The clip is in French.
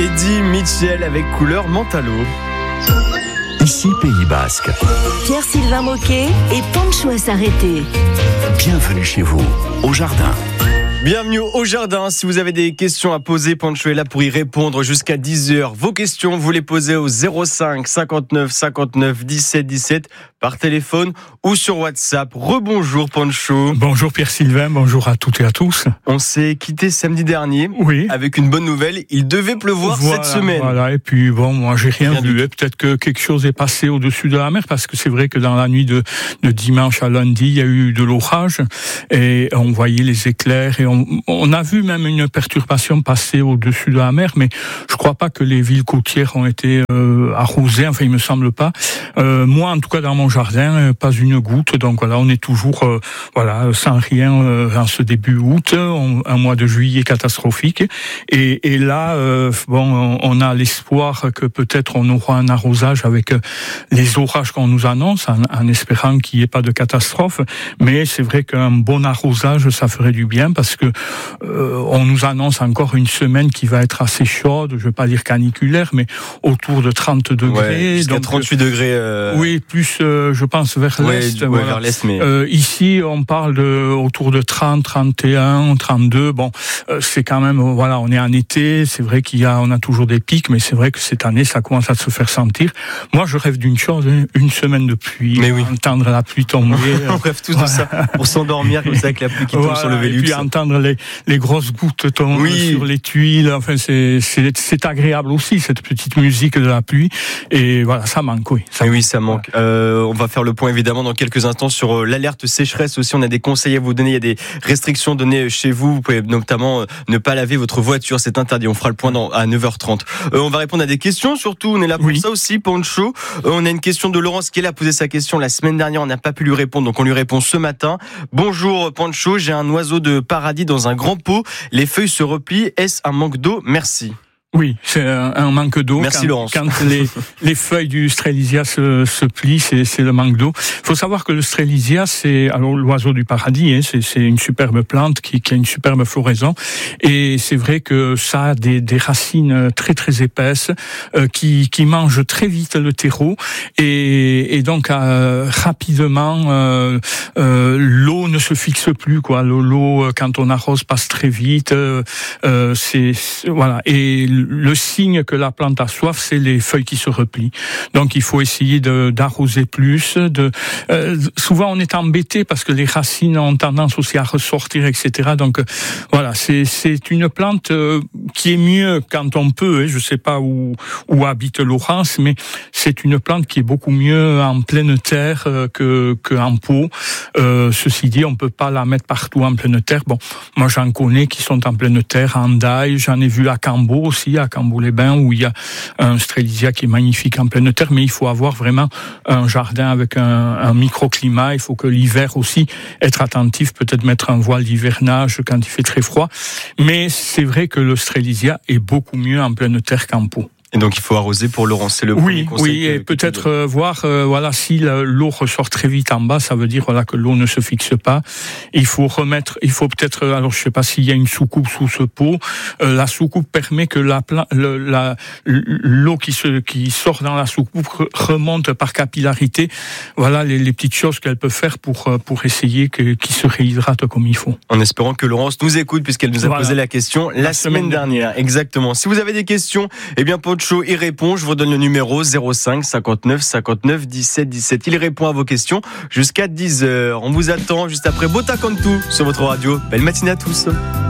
Eddie Mitchell avec couleur Mentalo. Ici Pays Basque. Pierre-Sylvain Moquet et Pancho à s'arrêter. Bienvenue chez vous, au jardin. Bienvenue au jardin. Si vous avez des questions à poser, Pancho est là pour y répondre jusqu'à 10h. Vos questions, vous les posez au 05 59 59 17 17 par téléphone ou sur WhatsApp. Rebonjour Pancho. Bonjour Pierre-Sylvain, bonjour à toutes et à tous. On s'est quitté samedi dernier avec une bonne nouvelle. Il devait pleuvoir cette semaine. Voilà, et puis bon, moi j'ai rien vu. Peut-être que quelque chose est passé au-dessus de la mer parce que c'est vrai que dans la nuit de dimanche à lundi, il y a eu de l'orage et on voyait les éclairs et on a vu même une perturbation passer au-dessus de la mer, mais je crois pas que les villes côtières ont été arrosées, enfin il me semble pas. Moi en tout cas dans mon jardin, pas une goutte, donc voilà, on est toujours sans rien en ce début août, un mois de juillet catastrophique, et là on a l'espoir que peut-être on aura un arrosage avec les orages qu'on nous annonce, en espérant qu'il n'y ait pas de catastrophe, mais c'est vrai qu'un bon arrosage ça ferait du bien parce que on nous annonce encore une semaine qui va être assez chaude, je vais pas dire caniculaire, mais autour de 30 degrés. Jusqu'à 38 degrés. Oui, plus je pense vers l'est. Vers l'est, mais ici on parle de autour de 30, 31, 32. Bon, c'est quand même on est en été. C'est vrai on a toujours des pics, mais c'est vrai que cette année ça commence à se faire sentir. Moi, je rêve d'une chose, une semaine de pluie, entendre la pluie tomber. On rêve tous de ça pour s'endormir comme ça avec la pluie qui tombe sur le Vélux. Et puis entendre les grosses gouttes tomber sur les tuiles. Enfin, c'est agréable aussi cette petite musique de la pluie. Et voilà, ça manque, ça manque. On va faire le point évidemment dans quelques instants sur l'alerte sécheresse aussi. On a des conseils à vous donner. Il y a des restrictions données chez vous. Vous pouvez notamment ne pas laver votre voiture. C'est interdit. On fera le point à 9h30. On va répondre à des questions. Surtout, on est là pour ça aussi, Pancho. On a une question de Laurence qui est là a posé sa question la semaine dernière. On n'a pas pu lui répondre, donc on lui répond ce matin. Bonjour Pancho, j'ai un oiseau de paradis dans un grand pot. Les feuilles se replient. Est-ce un manque d'eau? Merci. Oui, c'est un manque d'eau. Merci Laurence. Quand les feuilles du strelizia se plient, c'est le manque d'eau. Il faut savoir que le strelizia, c'est l'oiseau du paradis. C'est une superbe plante qui a une superbe floraison. Et c'est vrai que ça a des racines très très épaisses qui mangent très vite le terreau. Et donc rapidement, l'eau ne se fixe plus. L'eau quand on arrose passe très vite. Et le signe que la plante a soif, c'est les feuilles qui se replient. Donc il faut essayer d'arroser plus. Souvent on est embêté parce que les racines ont tendance aussi à ressortir, etc. Donc voilà, c'est une plante qui est mieux quand on peut. Je sais pas où habite Laurence, mais c'est une plante qui est beaucoup mieux en pleine terre que en pot. Ceci dit, on peut pas la mettre partout en pleine terre. Bon, moi j'en connais qui sont en pleine terre, en Daille, j'en ai vu à Cambo aussi, à Cambo-les-Bains, où il y a un strelizia qui est magnifique en pleine terre, mais il faut avoir vraiment un jardin avec un microclimat. Il faut que l'hiver aussi, être attentif, peut-être mettre un voile d'hivernage quand il fait très froid. Mais c'est vrai que le strelizia est beaucoup mieux en pleine terre qu'en pot. Et donc il faut arroser pour Laurence, c'est le premier conseil. Oui, et peut-être voir si l'eau ressort très vite en bas, ça veut dire que l'eau ne se fixe pas. Il faut peut-être, alors je sais pas s'il y a une soucoupe sous ce pot. La soucoupe permet que l'eau qui sort dans la soucoupe remonte par capillarité. Voilà les petites choses qu'elle peut faire pour essayer qu'il se réhydrate comme il faut. En espérant que Laurence nous écoute puisqu'elle nous a posé la question la semaine dernière. Exactement. Si vous avez des questions, Pancho y répond. Je vous donne le numéro 05 59 59 17 17. Il répond à vos questions jusqu'à 10h. On vous attend juste après Bota Cantu sur votre radio. Belle matinée à tous.